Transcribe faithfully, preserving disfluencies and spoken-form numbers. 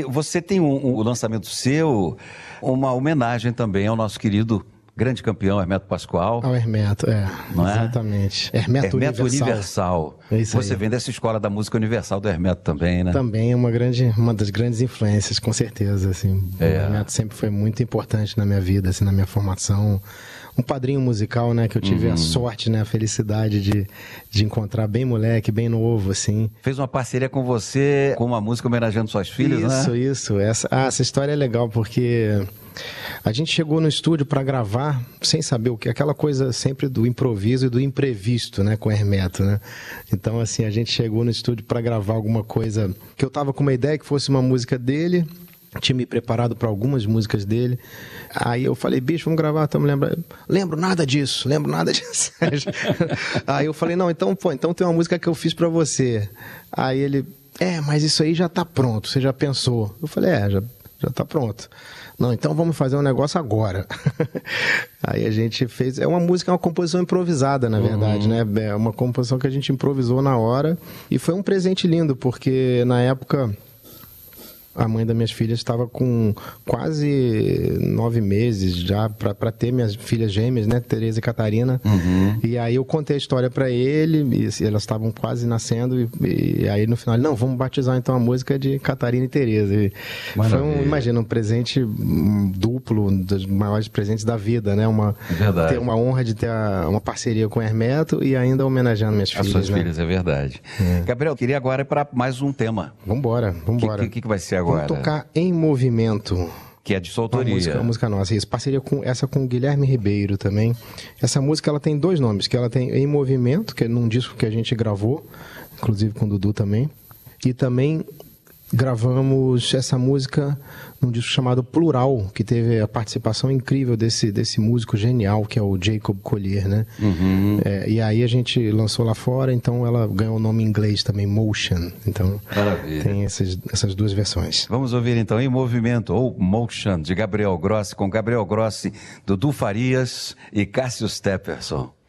você tem um, um, o lançamento seu, uma homenagem também ao nosso querido grande campeão Hermeto Pascoal. Ao Hermeto, é. Não é? Exatamente. Hermeto, Hermeto Universal. Universal. É isso você aí. vem dessa escola da música universal do Hermeto também, né? Também é uma, grande, uma das grandes influências, com certeza. Assim. É. O Hermeto sempre foi muito importante na minha vida, assim, na minha formação. Um padrinho musical, né, que eu tive uhum. a sorte, né, a felicidade de, de encontrar bem moleque, bem novo, assim. Fez uma parceria com você, com uma música homenageando suas filhas, isso, né? Isso, isso. Essa, ah, essa história é legal, porque a gente chegou no estúdio para gravar sem saber o que, aquela coisa sempre do improviso e do imprevisto, né, com o Hermeto, né? Então, assim, a gente chegou no estúdio para gravar alguma coisa que eu tava com uma ideia que fosse uma música dele. Tinha me preparado para algumas músicas dele. Aí eu falei, bicho, vamos gravar, estamos lembrando. Lembro nada disso, lembro nada disso. Aí eu falei, não, então, pô, então tem uma música que eu fiz para você. Aí ele, é, mas isso aí já tá pronto, você já pensou? Eu falei, é, já, já tá pronto. Não, então vamos fazer um negócio agora. Aí a gente fez... É uma música, é uma composição improvisada, na verdade, uhum. né? É uma composição que a gente improvisou na hora. E foi um presente lindo, porque na época... A mãe das minhas filhas estava com quase nove meses já para ter minhas filhas gêmeas, né? Tereza e Catarina. Uhum. E aí eu contei a história para ele, e elas estavam quase nascendo, e, e aí no final, não, vamos batizar então a música de Catarina e Tereza. E foi um, imagina, um presente duplo, um dos maiores presentes da vida, né? Uma, verdade. Ter uma honra de ter a, uma parceria com o Hermeto e ainda homenageando minhas filhas. As suas né? filhas, é verdade. É. Gabriel, queria agora ir para mais um tema. Vambora, vambora. O que, que, que vai ser agora? Vamos tocar Em Movimento. Que é de sua autoria. Uma música, uma música nossa, isso. Parceria com essa com o Guilherme Ribeiro também. Essa música, ela tem dois nomes, que ela tem Em Movimento, que é num disco que a gente gravou, inclusive com o Dudu também. E também gravamos essa música num disco chamado Plural, que teve a participação incrível desse, desse músico genial, que é o Jacob Collier, né? Uhum. É, e aí a gente lançou lá fora, então ela ganhou o nome em inglês também, Motion. Então Maravilha. Tem essas, essas duas versões. Vamos ouvir então Em Movimento, ou Motion, de Gabriel Grossi, com Gabriel Grossi, Dudu Farias e Cássio Stepperson.